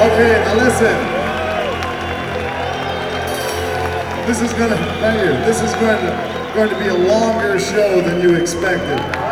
Okay, now listen. This is going to be a longer show than you expected.